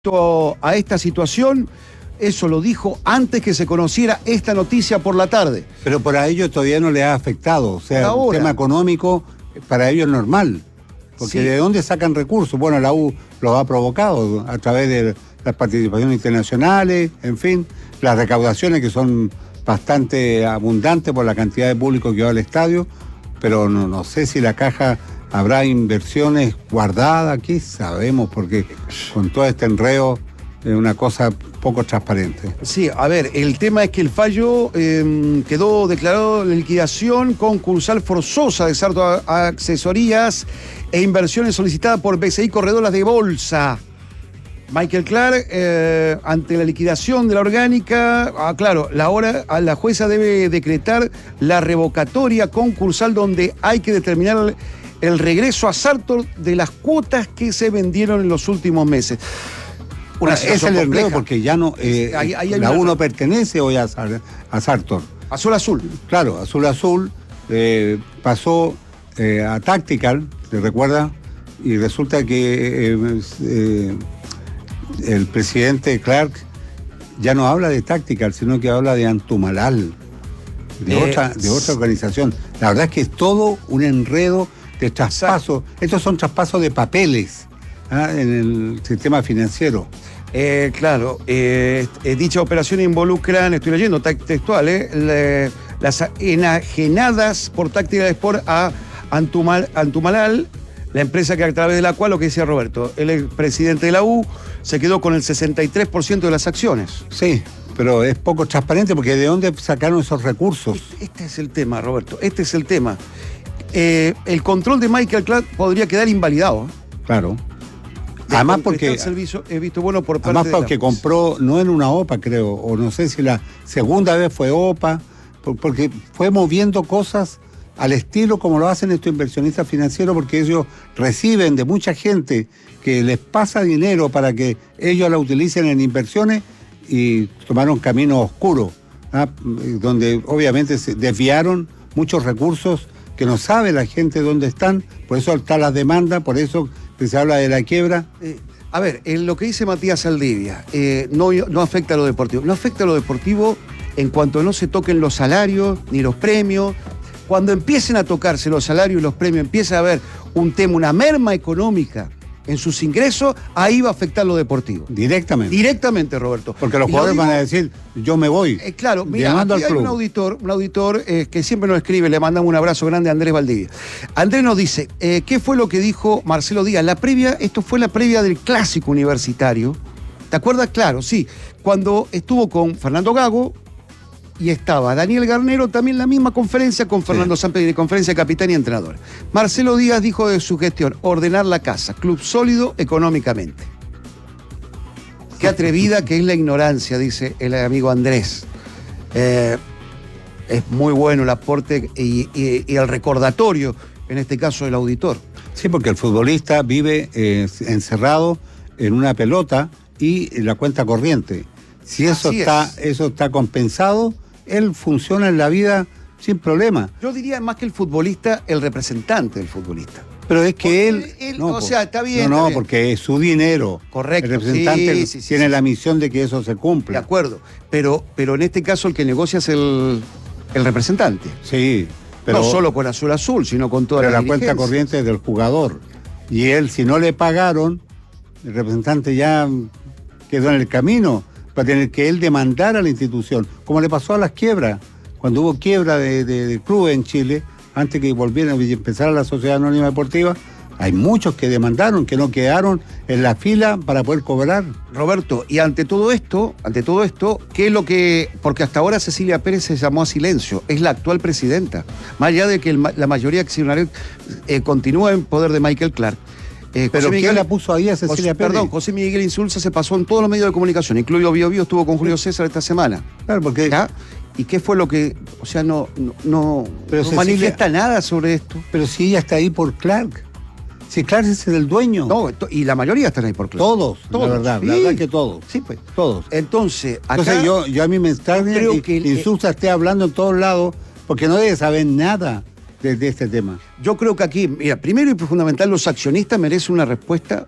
A esta situación, eso lo dijo antes que se conociera esta noticia por la tarde. Pero para ellos todavía no les ha afectado, o sea, el tema económico para ellos es normal, porque sí. ¿De dónde sacan recursos? Bueno, la U los ha provocado a través de las participaciones internacionales, en fin, las recaudaciones que son bastante abundantes por la cantidad de público que va al estadio, pero no sé si la caja... ¿Habrá inversiones guardadas aquí? Sabemos, porque con todo este enredo es una cosa poco transparente. Sí, a ver, el tema es que el fallo quedó declarado de liquidación concursal forzosa de Sarto Asesorías e Inversiones solicitada por BCI Corredoras de Bolsa. Michael Clark, ante la liquidación de la orgánica, claro, la jueza debe decretar la revocatoria concursal donde hay que determinar el regreso a Sartor de las cuotas que se vendieron en los últimos meses. Es el enredo porque ya no... la UNO pertenece hoy a Sartor. Azul Azul. Claro, Azul Azul pasó a Tactical, ¿te recuerdas? Y resulta que el presidente Clark ya no habla de Tactical, sino que habla de Antumalal, de otra organización. La verdad es que es todo un enredo de traspaso. Estos son traspasos de papeles en el sistema financiero. Claro, dicha operación involucra, estoy leyendo textual, las enajenadas por Tactical Sport a Antumalal, la empresa que a través de la cual, lo que decía Roberto, el expresidente de la U se quedó con el 63% de las acciones. Sí, pero es poco transparente porque ¿de dónde sacaron esos recursos? Este es el tema, Roberto, este es el tema. El control de Michael Clark podría quedar invalidado. Claro. Además porque... servicio he visto bueno por parte además porque compró, no en una OPA creo, o no sé si la segunda vez fue OPA, porque fue moviendo cosas al estilo como lo hacen estos inversionistas financieros, porque ellos reciben de mucha gente que les pasa dinero para que ellos la utilicen en inversiones y tomaron caminos oscuros, donde obviamente se desviaron muchos recursos que no sabe la gente dónde están, por eso está la demanda, por eso que se habla de la quiebra. A ver, en lo que dice Matías Saldivia, no afecta a lo deportivo. No afecta a lo deportivo en cuanto no se toquen los salarios ni los premios. Cuando empiecen a tocarse los salarios y los premios, empieza a haber un tema, una merma económica en sus ingresos, ahí va a afectar lo deportivo. Directamente. Directamente, Roberto. Porque los jugadores van a decir, yo me voy. Claro, mira, aquí hay un auditor que siempre nos escribe, le mandamos un abrazo grande a Andrés Valdivia. Andrés nos dice, ¿qué fue lo que dijo Marcelo Díaz? Esto fue la previa del clásico universitario. ¿Te acuerdas? Claro, sí. Cuando estuvo con Fernando Gago, y estaba Daniel Garnero, también la misma conferencia con Fernando Sampedri, conferencia de capitán y entrenador. Marcelo Díaz dijo de su gestión, ordenar la casa, club sólido económicamente. Qué atrevida que es la ignorancia, dice el amigo Andrés. Es muy bueno el aporte y el recordatorio, en este caso del auditor. Sí, porque el futbolista vive encerrado en una pelota y en la cuenta corriente. Si eso está compensado, él funciona en la vida sin problema. Yo diría más que el futbolista, el representante del futbolista. Pero es que él o sea, está bien. No, porque es su dinero. Correcto. El representante tiene la misión de que eso se cumpla. De acuerdo. Pero en este caso el que negocia es el representante. Sí. Pero, no solo con Azul Azul, sino con toda la cuenta corriente es del jugador. Y él, si no le pagaron, el representante ya quedó en el camino. Para tener que él demandar a la institución, como le pasó a las quiebras, cuando hubo quiebra de clubes en Chile, antes que volvieran y empezara la Sociedad Anónima Deportiva, hay muchos que demandaron, que no quedaron en la fila para poder cobrar. Roberto, y ante todo esto, ¿qué es lo que...? Porque hasta ahora Cecilia Pérez se llamó a silencio, es la actual presidenta, más allá de que la mayoría accionaria continúa en poder de Michael Clark. ¿Pero quién la puso ahí a Cecilia Pérez? Perdón, José Miguel Insulza se pasó en todos los medios de comunicación, incluido Bio Bio, estuvo con Julio César esta semana. Claro, porque... ¿Ya? ¿Y qué fue lo que...? O sea, no manifiesta nada sobre esto. Pero si ella está ahí por Clark. Si Clark es el dueño. No, y la mayoría están ahí por Clark. Todos, la verdad que todos. Sí, pues. Todos. Entonces, acá... Entonces yo a mí me extraña que Insulza esté hablando en todos lados, porque no debe saber nada de este tema. Yo creo que aquí, mira, primero y fundamental, los accionistas merecen una respuesta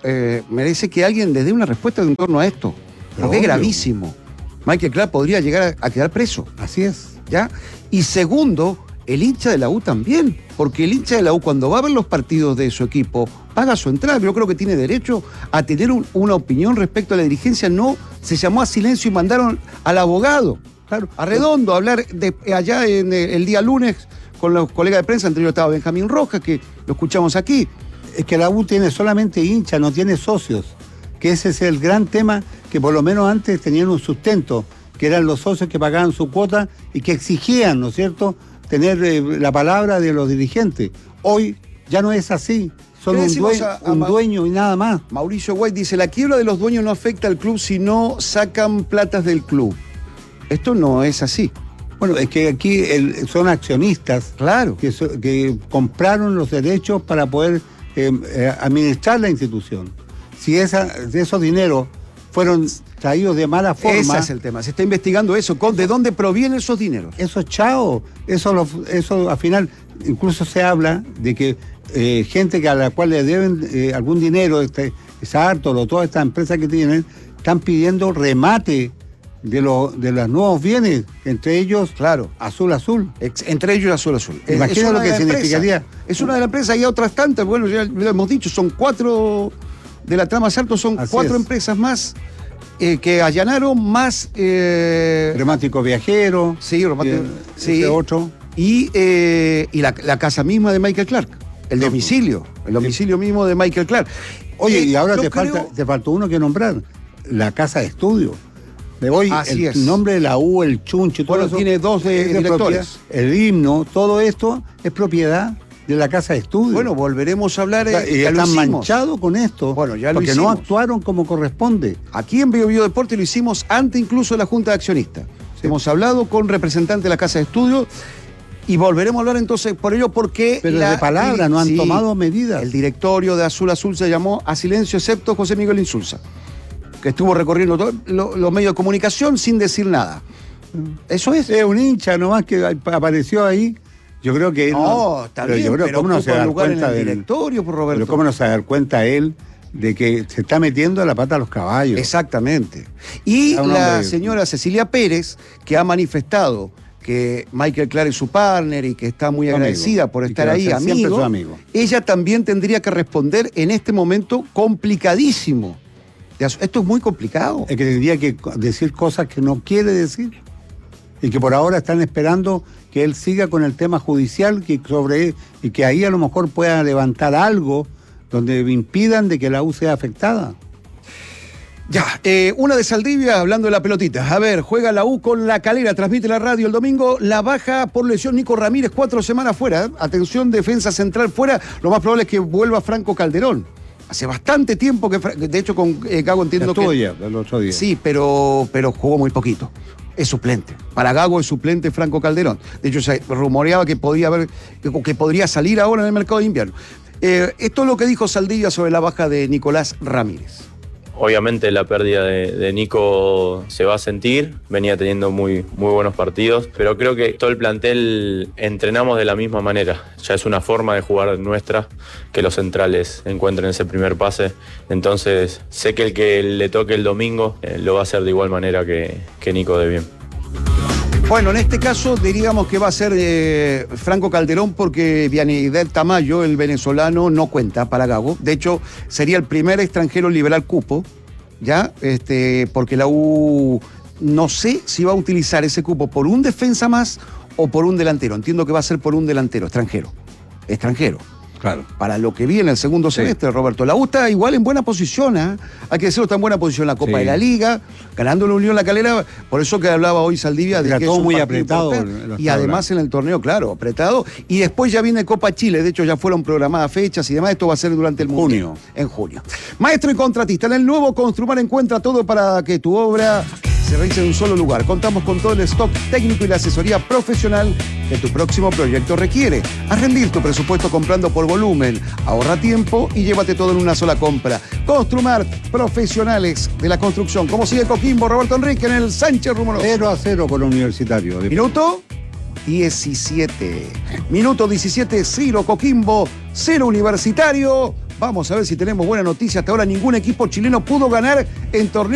merece que alguien le dé una respuesta en torno a esto. Porque es gravísimo. Michael Clark podría llegar a quedar preso. Así es. ¿Ya? Y segundo, el hincha de la U también. Porque el hincha de la U, cuando va a ver los partidos de su equipo, paga su entrada. Yo creo que tiene derecho a tener una opinión respecto a la dirigencia. No se llamó a silencio y mandaron al abogado, claro, a Redondo, a hablar allá en el día lunes con los colegas de prensa. Entre ellos estaba Benjamín Rojas, que lo escuchamos aquí. Es que la U tiene solamente hinchas, no tiene socios. Que ese es el gran tema, que por lo menos antes tenían un sustento, que eran los socios que pagaban su cuota y que exigían, ¿no es cierto?, tener la palabra de los dirigentes. Hoy ya no es así. Son un dueño y nada más. Mauricio White dice, la quiebra de los dueños no afecta al club si no sacan platas del club. Esto no es así. Bueno, es que aquí son accionistas, claro, que compraron los derechos para poder administrar la institución. Si esos dineros fueron traídos de mala forma... Ese es el tema, se está investigando eso. ¿De dónde provienen esos dineros? Eso, chao. Eso al final, incluso se habla de que gente a la cual le deben algún dinero, Sartor, todas estas empresas que tienen, están pidiendo remate de los nuevos bienes, entre ellos, claro, Azul. Entre ellos Azul. Imagina lo que significaría. Es una de las empresas, hay otras tantas, bueno, ya lo hemos dicho, son 4 de la trama Sartor, son así 4 empresas más que allanaron, más... Remático Viajero. Sí, sí. Otro. Y la casa misma de Michael Clark, el domicilio mismo de Michael Clark. Oye, y ahora te faltó uno que nombrar, la casa de estudio. De hoy, el nombre de la U, el chuncho, todo eso. Tiene 2 directores. El himno, todo esto es propiedad de la casa de estudio. Bueno, volveremos a hablar. Y están manchados con esto. Bueno, ya lo porque hicimos. No actuaron como corresponde. Aquí en Bio Deporte lo hicimos antes incluso de la Junta de Accionistas. Sí. Hemos hablado con representantes de la casa de estudio y volveremos a hablar entonces por ello porque... Pero de palabra, no han tomado medidas. El directorio de Azul se llamó a silencio excepto José Miguel Insulza, que estuvo recorriendo todos los medios de comunicación sin decir nada. Eso es. Es un hincha nomás que apareció ahí. Yo creo que... está bien, yo creo, pero ¿cómo no se da cuenta del directorio, por Roberto? Pero ¿cómo no se da cuenta él de que se está metiendo la pata a los caballos? Exactamente. Y la señora Cecilia Pérez, que ha manifestado que Michael Clark es su partner y que está muy agradecida por estar ahí, amigo, ella también tendría que responder en este momento complicadísimo. Esto es muy complicado. Es que tendría que decir cosas que no quiere decir y que por ahora están esperando que él siga con el tema judicial y que ahí a lo mejor pueda levantar algo donde impidan de que la U sea afectada. Ya, una de Saldivia hablando de la pelotita. A ver, juega la U con La Calera, transmite la radio el domingo. La baja por lesión Nico Ramírez, 4 semanas fuera. Atención, defensa central fuera. Lo más probable es que vuelva Franco Calderón. Hace bastante tiempo que, de hecho, con Gago entiendo que... ya, el otro día. Sí, pero jugó muy poquito. Es suplente. Para Gago es suplente Franco Calderón. De hecho, se rumoreaba que podría salir ahora en el mercado de invierno. Esto es lo que dijo Saldivia sobre la baja de Nicolás Ramírez. Obviamente la pérdida de Nico se va a sentir, venía teniendo muy buenos partidos, pero creo que todo el plantel entrenamos de la misma manera. Ya es una forma de jugar nuestra, que los centrales encuentren ese primer pase. Entonces sé que el que le toque el domingo lo va a hacer de igual manera que Nico de bien. Bueno, en este caso diríamos que va a ser Franco Calderón porque Vianidel Tamayo, el venezolano, no cuenta para Gago. De hecho, sería el primer extranjero en liberar cupo, ¿ya? Porque la U no sé si va a utilizar ese cupo por un defensa más o por un delantero. Entiendo que va a ser por un delantero, extranjero. Claro. Para lo que viene el segundo semestre, Roberto. La U está igual en buena posición, ¿eh? Hay que decirlo, está en buena posición en la Copa de la Liga, ganando la Unión La Calera, por eso que hablaba hoy Saldivia de que todo es un muy apretado. Y además en el torneo, claro, apretado. Y después ya viene Copa Chile, de hecho ya fueron programadas fechas y demás, esto va a ser durante el Mundial. En junio. Maestro y contratista, en el nuevo Construmar encuentra todo para que tu obra se realice en un solo lugar. Contamos con todo el stock técnico y la asesoría profesional que tu próximo proyecto requiere. Haz rendir tu presupuesto comprando por volumen. Ahorra tiempo y llévate todo en una sola compra. Construmar, profesionales de la construcción. ¿Cómo sigue Coquimbo, Roberto Enrique, en el Sánchez Rumoroso? 0-0 con Universitario. Minuto 17. Minuto 17, 0 Coquimbo, 0 Universitario. Vamos a ver si tenemos buena noticia. Hasta ahora ningún equipo chileno pudo ganar en torneo